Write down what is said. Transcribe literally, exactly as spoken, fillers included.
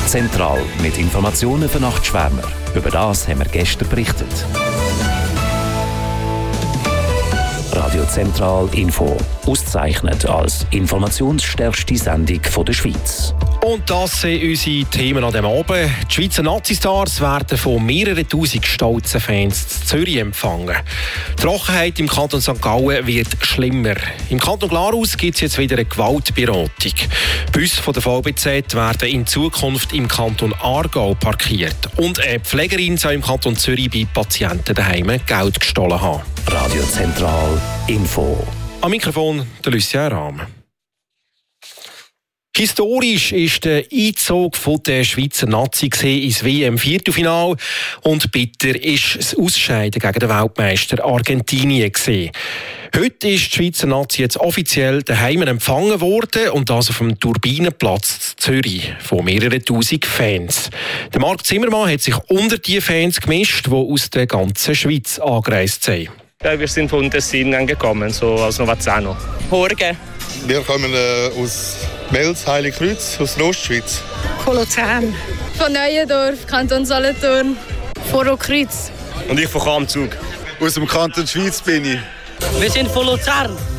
Zentral mit Informationen für Nachtschwärmer. Über das haben wir gestern berichtet. Radio Zentral Info. Ausgezeichnet als informationsstärkste Sendung der Schweiz. Und das sind unsere Themen an diesem Abend. Die Schweizer Nazi-Stars werden von mehreren tausend stolzen Fans in Zürich empfangen. Die Trockenheit im Kanton Sankt Gallen wird schlimmer. Im Kanton Glarus gibt es jetzt wieder eine Gewaltberatung. Busse von der V B Z werden in Zukunft im Kanton Aargau parkiert. Und eine Pflegerin soll im Kanton Zürich bei Patienten daheim Geld gestohlen haben. Radio Zentral Info. Am Mikrofon der Lucien Rahm. Historisch war der Einzug der Schweizer Nazi ins W M-Viertelfinale und bitter war das Ausscheiden gegen den Weltmeister Argentinien. Heute ist die Schweizer Nazi jetzt offiziell daheim empfangen worden und das auf dem Turbinenplatz in Zürich von mehreren tausend Fans. Der Marc Zimmermann hat sich unter die Fans gemischt, die aus der ganzen Schweiz angereist sind. Ja, wir sind von Tessin angekommen, so aus Novazzano. Horgen. Wir kommen äh, aus Mels, Heiligkreuz, aus der Ostschweiz. Kolozern. Von Neuendorf, Kanton Solothurn. Vorokreuz. Und ich von Kamzug. Aus dem Kanton Schweiz bin ich. Wir sind von Luzern.